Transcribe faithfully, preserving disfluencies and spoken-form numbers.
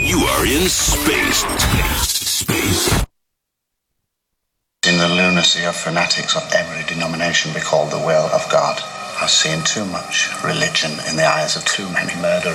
You are in space. Space. Space. In the lunacy of fanatics of every denomination be called the will of God. I've seen too much religion in the eyes of too many murderers.